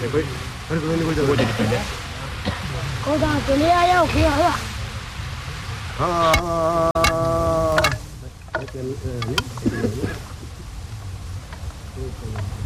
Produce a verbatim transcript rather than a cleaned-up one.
कोई अरे कोई नहीं कोई जगह कौन सा चले आया ओके आया हाँ